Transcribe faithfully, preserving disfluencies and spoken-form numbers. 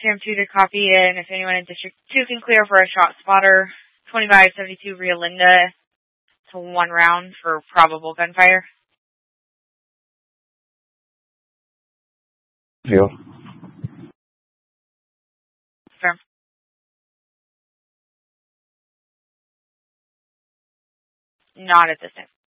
Cam two to copy in. If anyone in District two can clear for a shot spotter. twenty-five seventy-two Rio Linda to one round for probable gunfire. Field. Firm. Not at this time.